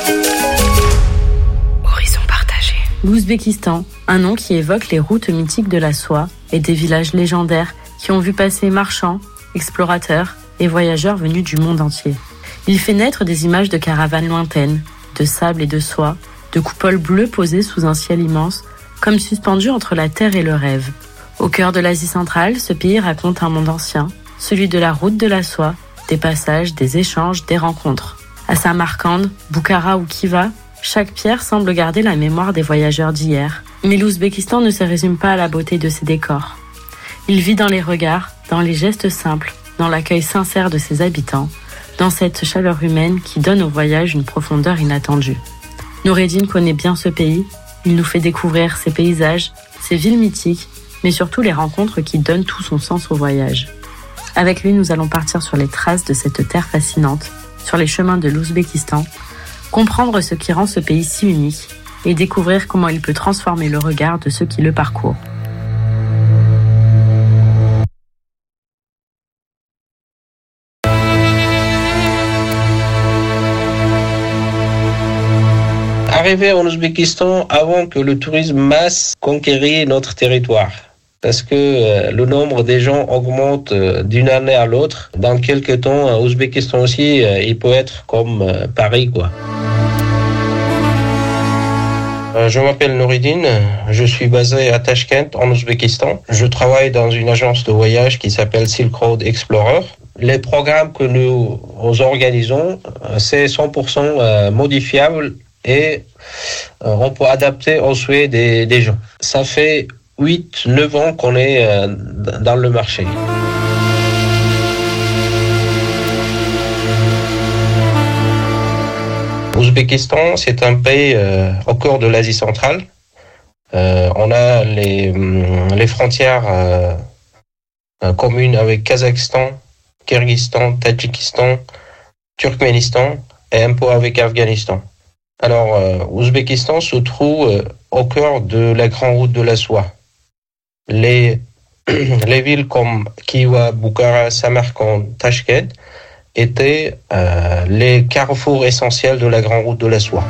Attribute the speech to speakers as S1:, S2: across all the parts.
S1: Horizon partagé.
S2: L'Ouzbékistan, un nom qui évoque les routes mythiques de la soie et des villages légendaires qui ont vu passer marchands, explorateurs et voyageurs venus du monde entier. Il fait naître des images de caravanes lointaines, de sable et de soie, de coupoles bleues posées sous un ciel immense, comme suspendues entre la terre et le rêve. Au cœur de l'Asie centrale, ce pays raconte un monde ancien, celui de la route de la soie, des passages, des échanges, des rencontres. À Samarcande, Boukhara ou Khiva, chaque pierre semble garder la mémoire des voyageurs d'hier. Mais l'Ouzbékistan ne se résume pas à la beauté de ses décors. Il vit dans les regards, dans les gestes simples, dans l'accueil sincère de ses habitants, dans cette chaleur humaine qui donne au voyage une profondeur inattendue. Noureddine connaît bien ce pays, il nous fait découvrir ses paysages, ses villes mythiques, mais surtout les rencontres qui donnent tout son sens au voyage. Avec lui, nous allons partir sur les traces de cette terre fascinante, sur les chemins de l'Ouzbékistan, comprendre ce qui rend ce pays si unique et découvrir comment il peut transformer le regard de ceux qui le parcourent.
S3: Arrivé en Ouzbékistan avant que le tourisme masse conquérit notre territoire. Parce que le nombre des gens augmente d'une année à l'autre. Dans quelques temps, Ouzbékistan aussi, il peut être comme Paris, quoi. Je m'appelle Noureddine, je suis basé à Tashkent, en Ouzbékistan. Je travaille dans une agence de voyage qui s'appelle Silk Road Explorer. Les programmes que nous organisons, c'est 100% modifiable et on peut adapter aux souhaits des gens. Ça fait 8-9 ans qu'on est dans le marché. L'Ouzbékistan, c'est un pays au cœur de l'Asie centrale. On a les frontières communes avec Kazakhstan, Kyrgyzstan, Tadjikistan, Turkménistan et un peu avec Afghanistan. Alors, Ouzbékistan se trouve au cœur de la grande route de la soie. Les villes comme Khiva, Boukhara, Samarcande, Tashkent étaient les carrefours essentiels de la grande route de la soie.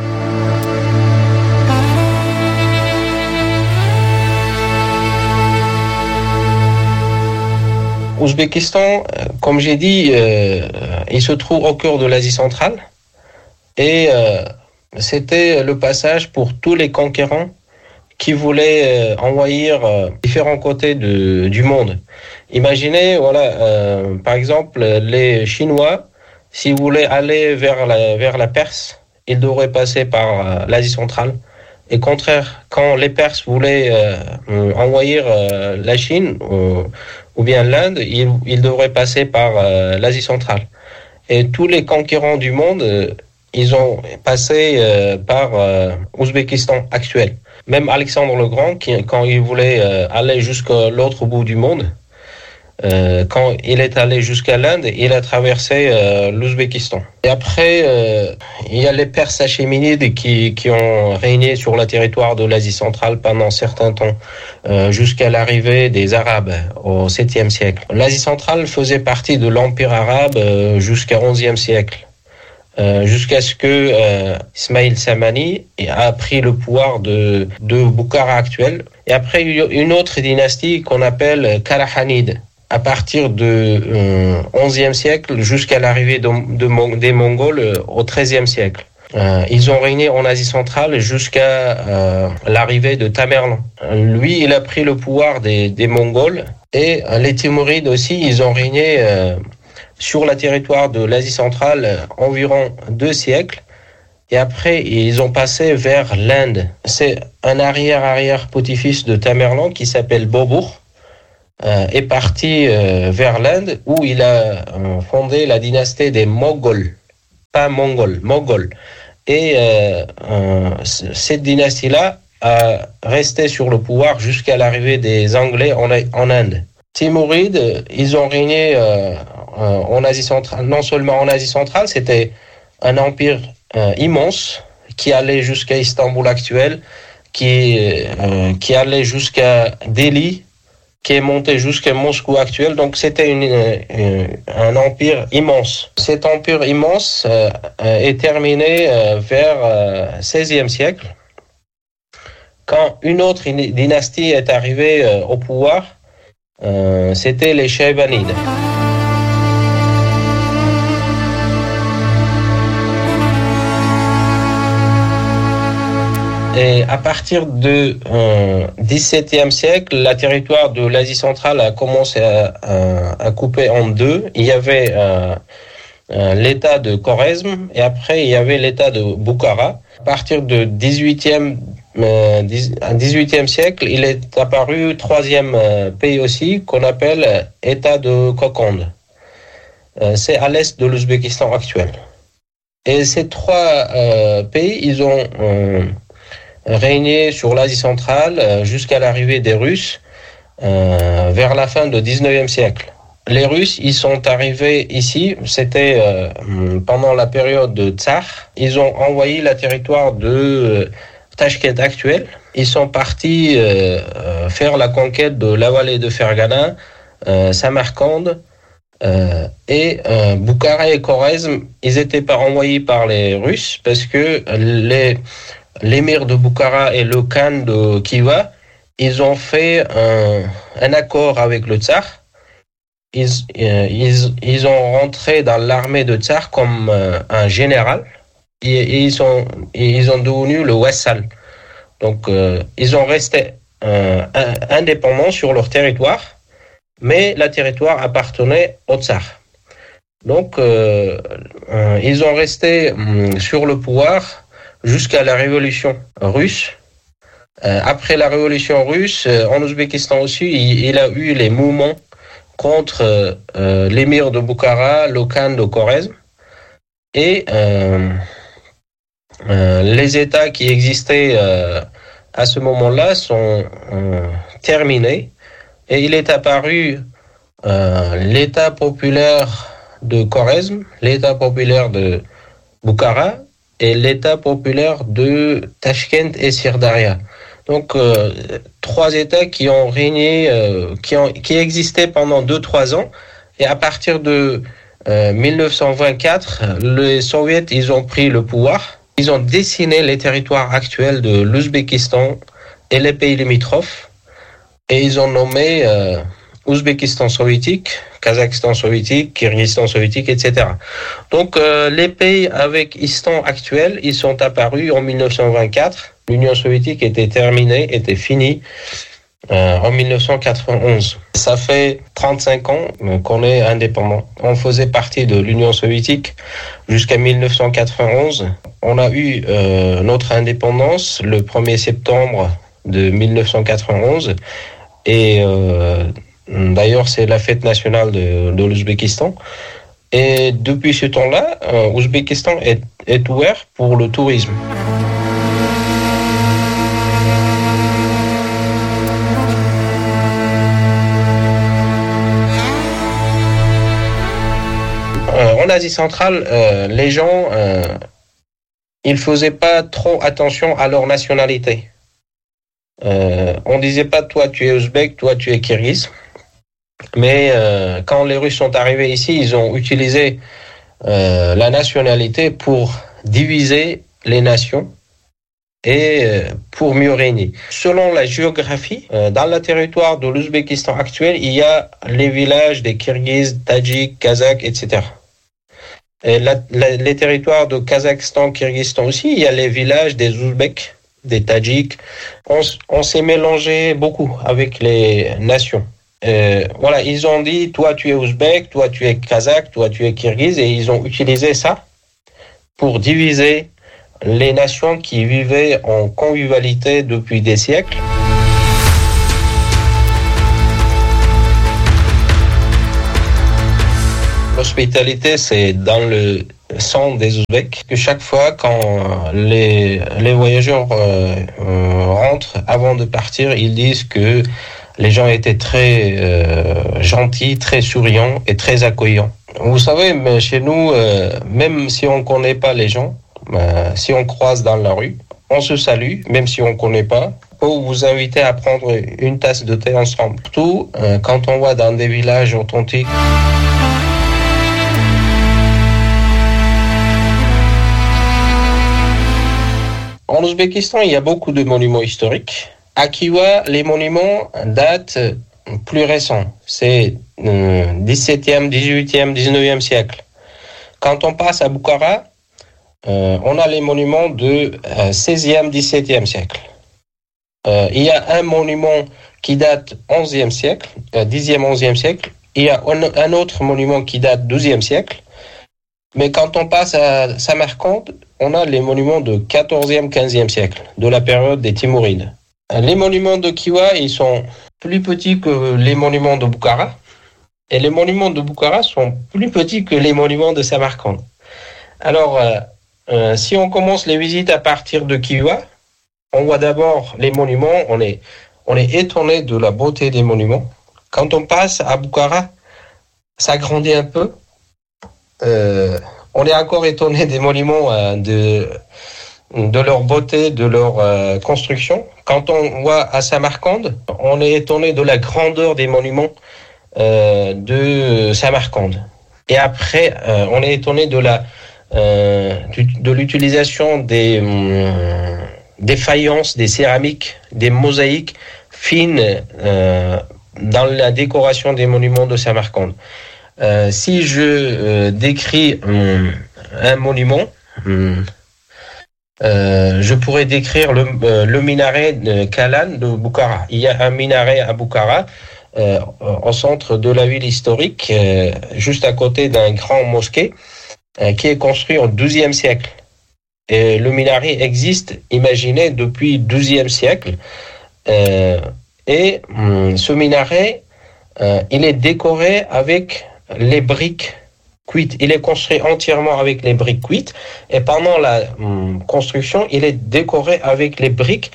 S3: Ouzbékistan, comme j'ai dit, il se trouve au cœur de l'Asie centrale et c'était le passage pour tous les conquérants qui voulaient envahir différents côtés du monde. Imaginez, par exemple, les Chinois, s'ils voulaient aller vers la Perse, ils devraient passer par l'Asie centrale. Et contraire, quand les Perses voulaient envahir la Chine ou bien l'Inde, ils devraient passer par l'Asie centrale. Et tous les conquérants du monde, ils ont passé par Ouzbékistan actuel. Même Alexandre le Grand, quand il voulait aller jusqu'à l'autre bout du monde, quand il est allé jusqu'à l'Inde, il a traversé l'Ouzbékistan. Et après, il y a les Perses achéménides qui ont régné sur le territoire de l'Asie centrale pendant un certain temps, jusqu'à l'arrivée des Arabes au 7e siècle. L'Asie centrale faisait partie de l'Empire arabe jusqu'au 11e siècle. Jusqu'à ce que Ismail Samani a pris le pouvoir de Boukhara actuel. Et après, il y a une autre dynastie qu'on appelle Karahanide. À partir du 11e siècle jusqu'à l'arrivée des Mongols au 13e siècle. Ils ont régné en Asie centrale jusqu'à l'arrivée de Tamerlan. Lui, il a pris le pouvoir des Mongols et les Timurides aussi, ils ont régné sur le territoire de l'Asie centrale environ 2 siècles. Et après, ils ont passé vers l'Inde. C'est un arrière-petit-fils de Tamerlan qui s'appelle Bobur. Est parti vers l'Inde où il a fondé la dynastie des Mongols. Pas Mongols, Mongols. Et cette dynastie-là a resté sur le pouvoir jusqu'à l'arrivée des Anglais en Inde. Timurides, ils ont régné en Asie centrale, non seulement en Asie centrale, c'était un empire immense qui allait jusqu'à Istanbul actuel, qui allait jusqu'à Delhi, qui est monté jusqu'à Moscou actuel. Donc c'était un empire immense. Cet empire immense est terminé vers XVIe siècle, quand une autre dynastie est arrivée au pouvoir. C'était les Chaybanides. Et à partir du XVIIe siècle, le territoire de l'Asie centrale a commencé à couper en deux. Il y avait l'état de Khorezm et après il y avait l'état de Bukhara. À partir du XVIIIe siècle, il est apparu troisième pays aussi qu'on appelle État de Kokand. C'est à l'est de l'Ouzbékistan actuel. Et ces trois pays, ils ont régné sur l'Asie centrale jusqu'à l'arrivée des Russes vers la fin du XIXe siècle. Les Russes, ils sont arrivés ici, c'était pendant la période de Tsar. Ils ont envahi le territoire de Tachkent actuel. Ils sont partis faire la conquête de la vallée de Fergana, Samarcande et Bukhara et Khorezm. Ils n'étaient pas envoyés par les Russes parce que l'émir de Bukhara et le khan de Khiva, ils ont fait un accord avec le tsar. Ils ont rentré dans l'armée de tsar comme un général et ils ont devenu le vassal. Donc ils ont resté indépendants sur leur territoire, mais le territoire appartenait au tsar. Donc ils ont resté sur le pouvoir jusqu'à la révolution russe. Après la révolution russe, en Ouzbékistan aussi, il a eu les mouvements contre l'émir de Bukhara, le khan de Khorezm. Et les États qui existaient à ce moment-là sont terminés. Et il est apparu l'État populaire de Khorezm, l'État populaire de Bukhara, et l'État populaire de Tachkent et Sirdaria. Donc, trois États qui ont régné, qui existaient pendant 2-3 ans. Et à partir de 1924, les Soviets, ils ont pris le pouvoir. Ils ont dessiné les territoires actuels de l'Ouzbékistan et les pays limitrophes. Et ils ont nommé Ouzbékistan soviétique, Kazakhstan soviétique, Kirghizistan soviétique, etc. Donc les pays avec Istan actuel, ils sont apparus en 1924. L'Union soviétique était terminée, était finie en 1991. Ça fait 35 ans qu'on est indépendant. On faisait partie de l'Union soviétique jusqu'à 1991. On a eu notre indépendance le 1er septembre de 1991 et d'ailleurs, c'est la fête nationale de l'Ouzbékistan. Et depuis ce temps-là, l'Ouzbékistan est ouvert pour le tourisme. En Asie centrale, les gens, ils faisaient pas trop attention à leur nationalité. On disait pas toi tu es ouzbek, toi tu es kirghize. Mais quand les Russes sont arrivés ici, ils ont utilisé la nationalité pour diviser les nations et pour mieux régner. Selon la géographie, dans le territoire de l'Ouzbékistan actuel, il y a les villages des Kirghizes, Tadjiks, Kazakhs, etc. Et les territoires de Kazakhstan, Kirghizistan aussi, il y a les villages des Ouzbeks, des Tadjiks. On s'est mélangé beaucoup avec les nations. Voilà, ils ont dit, toi tu es ouzbek, toi tu es kazakh, toi tu es kirghize, et ils ont utilisé ça pour diviser les nations qui vivaient en convivialité depuis des siècles. L'hospitalité, c'est dans le sang des Ouzbeks, que chaque fois quand les voyageurs rentrent, avant de partir, ils disent que les gens étaient très gentils, très souriants et très accueillants. Vous savez, mais chez nous, même si on ne connaît pas les gens, si on croise dans la rue, on se salue, même si on ne connaît pas, pour vous inviter à prendre une tasse de thé ensemble. Surtout quand on va dans des villages authentiques. En Ouzbékistan, il y a beaucoup de monuments historiques. À Khiva, les monuments datent plus récents. C'est 17e, 18e, 19e siècle. Quand on passe à Bukhara, on a les monuments de 16e, 17e siècle. Il y a un monument qui date 11e siècle, 10e, 11e siècle. Il y a un autre monument qui date 12e siècle. Mais quand on passe à Samarcande, on a les monuments de 14e, 15e siècle, de la période des Timourides. Les monuments de Khiva, ils sont plus petits que les monuments de Bukhara. Et les monuments de Bukhara sont plus petits que les monuments de Samarcande. Alors, si on commence les visites à partir de Khiva, on voit d'abord les monuments, on est étonné de la beauté des monuments. Quand on passe à Bukhara, ça grandit un peu. On est encore étonné des monuments, de leur beauté, de leur construction. Quand on voit à Samarcande, on est étonné de la grandeur des monuments de Samarcande. Et après, on est étonné de l'utilisation des faïences, des céramiques, des mosaïques fines dans la décoration des monuments de Samarcande. Si je décris un monument, je pourrais décrire le minaret de Kalan de Bukhara. Il y a un minaret à Bukhara, au centre de la ville historique, juste à côté d'un grand mosquée, qui est construit au XIIe siècle. Et le minaret existe, imaginez, depuis le XIIe siècle. Et ce minaret, il est décoré avec les briques cuites. Il est construit entièrement avec les briques cuites. Et pendant la construction, il est décoré avec les briques.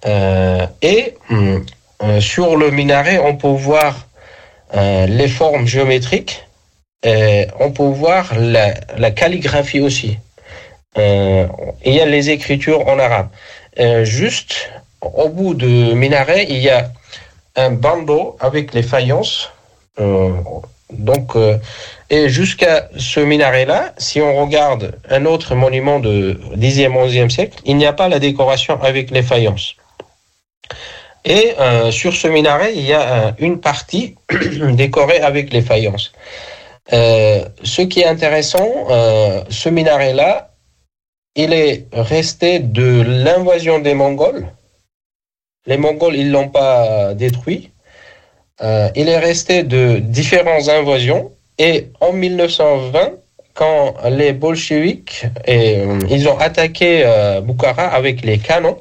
S3: Sur le minaret, on peut voir les formes géométriques. On peut voir la calligraphie aussi. Il y a les écritures en arabe. Juste au bout du minaret, il y a un bandeau avec les faïences. Et jusqu'à ce minaret-là, si on regarde un autre monument de 10e, 11e siècle, il n'y a pas la décoration avec les faïences. Et sur ce minaret, il y a une partie décorée avec les faïences. Ce qui est intéressant, ce minaret-là, il est resté de l'invasion des Mongols. Les Mongols, ils l'ont pas détruit. Il est resté de différentes invasions. Et en 1920, quand les bolcheviks ils ont attaqué Bukhara avec les canons,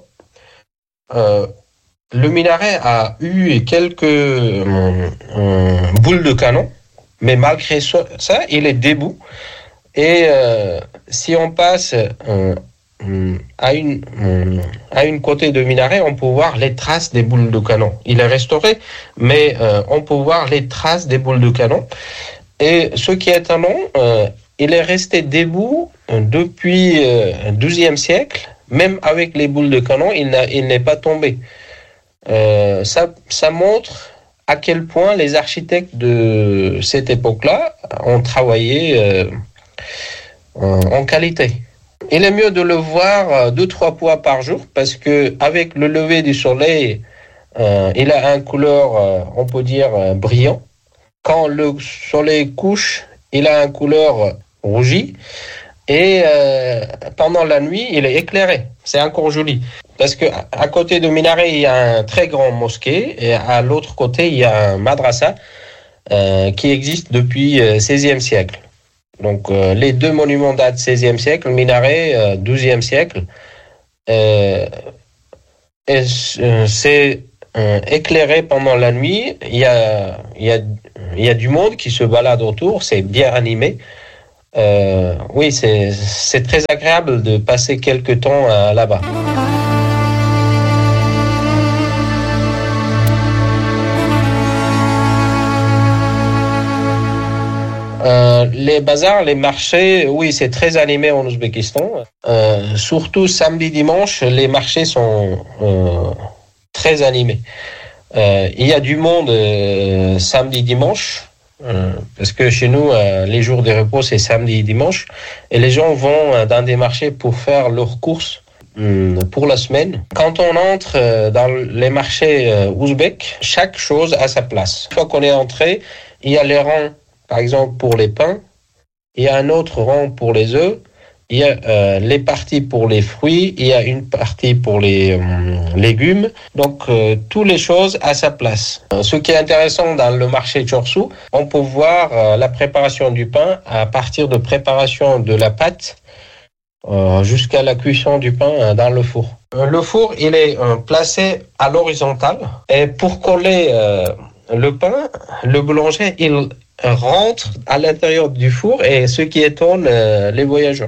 S3: le minaret a eu quelques boules de canon, mais malgré ça, il est debout. Et si on passe à une côté de minaret, on peut voir les traces des boules de canon. Il est restauré, mais on peut voir les traces des boules de canon. Et ce qui est étonnant, il est resté debout depuis le XIIe siècle, même avec les boules de canon, il n'est pas tombé. Ça montre à quel point les architectes de cette époque-là ont travaillé en qualité. Il est mieux de le voir 2-3 fois par jour parce que avec le lever du soleil, il a une couleur, on peut dire, brillant. Quand le soleil couche, il a une couleur rougie. Et pendant la nuit, il est éclairé. C'est encore joli. Parce que à côté de minaret, il y a un très grand mosquée. Et à l'autre côté, il y a un madrasa qui existe depuis le XVIe siècle. Donc, les deux monuments datent du XVIe siècle, le minaret, XIIe siècle. C'est éclairé pendant la nuit. Il y a du monde qui se balade autour. C'est bien animé. Oui, c'est très agréable de passer quelques temps là-bas. Les bazars, les marchés, oui, c'est très animé en Ouzbékistan. Surtout samedi, dimanche, les marchés sont très animés. Il y a du monde samedi, dimanche, parce que chez nous, les jours de repos, c'est samedi et dimanche. Et les gens vont dans des marchés pour faire leurs courses pour la semaine. Quand on entre dans les marchés ouzbeks, chaque chose a sa place. Une fois qu'on est entré, il y a les rangs, par exemple, pour les pains. Il y a un autre rang pour les œufs. Il y a les parties pour les fruits. Il y a une partie pour les légumes. Donc, toutes les choses à sa place. Ce qui est intéressant dans le marché Chorsu, on peut voir la préparation du pain à partir de préparation de la pâte jusqu'à la cuisson du pain dans le four. Le four, il est placé à l'horizontale. Et pour coller le pain, le boulanger, il rentre à l'intérieur du four et ce qui étonne les voyageurs.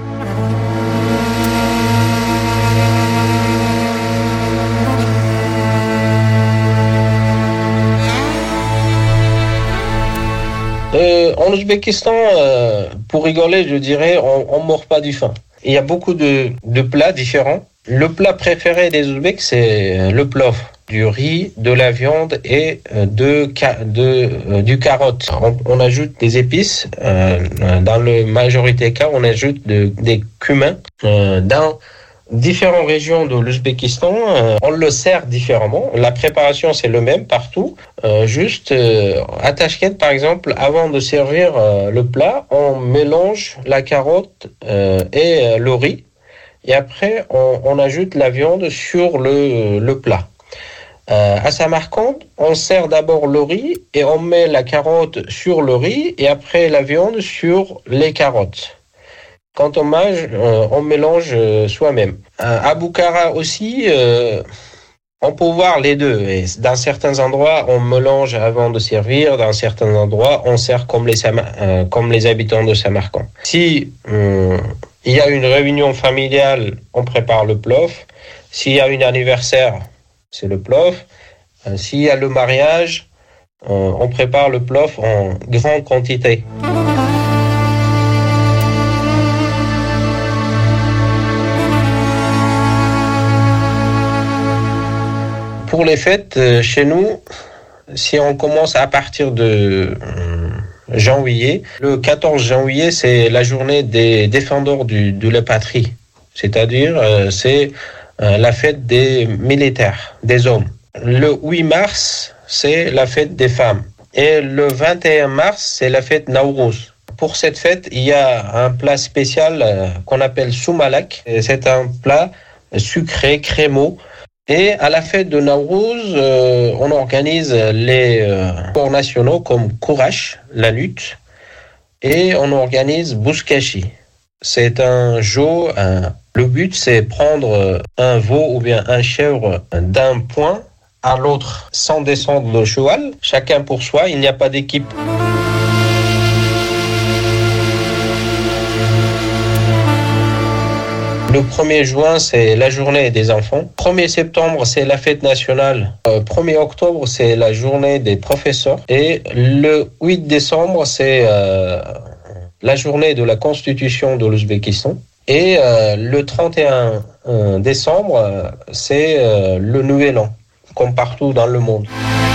S3: En Ouzbékistan, pour rigoler, je dirais, on mord pas du faim. Il y a beaucoup de plats différents. Le plat préféré des Ouzbeks, c'est le plov, du riz, de la viande et du carotte. On ajoute des épices. Dans la majorité des cas, on ajoute des cumins. Dans différentes régions de l'Ouzbékistan, on le sert différemment. La préparation, c'est le même partout. Juste à Tachkent, par exemple, avant de servir le plat, on mélange la carotte et le riz. Et après, on ajoute la viande sur le plat. À Samarcande, on sert d'abord le riz et on met la carotte sur le riz et après la viande sur les carottes. Quand on mange, on mélange soi-même. À Bukhara aussi, on peut voir les deux. Et dans certains endroits, on mélange avant de servir. Dans certains endroits, on sert comme les habitants de Samarcande. Si il y a une réunion familiale, on prépare le plov. S'il y a un anniversaire, c'est le plov. S'il y a le mariage, on prépare le plov en grande quantité. Pour les fêtes, chez nous, si on commence à partir de janvier, le 14 janvier, c'est la journée des défendeurs de la patrie. C'est-à-dire, c'est la fête des militaires, des hommes. Le 8 mars, c'est la fête des femmes. Et le 21 mars, c'est la fête Nowruz. Pour cette fête, il y a un plat spécial qu'on appelle soumalak. C'est un plat sucré, crémeux. Et à la fête de Nowruz, on organise les sports nationaux comme Kourash, la lutte, et on organise Bouskashi. C'est un jeu, le but c'est prendre un veau ou bien un chèvre d'un point à l'autre sans descendre le cheval, chacun pour soi, il n'y a pas d'équipe. Le 1er juin, c'est la journée des enfants. 1er septembre, c'est la fête nationale. 1er octobre, c'est la journée des professeurs. Et le 8 décembre, c'est la journée de la Constitution de l'Ouzbékistan. Et le 31 décembre, c'est le Nouvel An, comme partout dans le monde.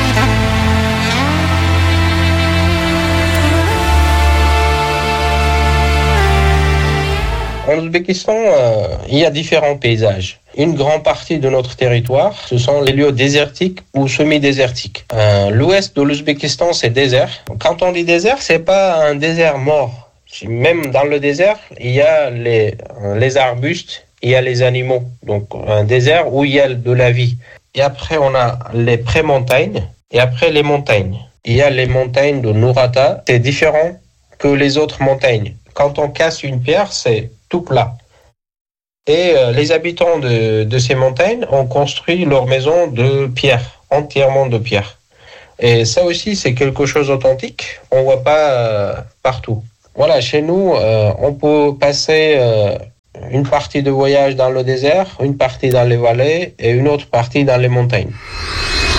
S3: En Ouzbékistan, il y a différents paysages. Une grande partie de notre territoire, ce sont les lieux désertiques ou semi-désertiques. L'ouest de l'Ouzbékistan, c'est désert. Quand on dit désert, c'est pas un désert mort. Même dans le désert, il y a les arbustes, il y a les animaux. Donc un désert où il y a de la vie. Et après, on a les pré-montagnes et après les montagnes. Il y a les montagnes de Nourata. C'est différent que les autres montagnes. Quand on casse une pierre, c'est tout plat. Et les habitants de ces montagnes ont construit leur maison de pierre, entièrement de pierre. Et ça aussi, c'est quelque chose d'authentique. On voit pas partout. Voilà, chez nous, on peut passer une partie de voyage dans le désert, une partie dans les vallées et une autre partie dans les montagnes.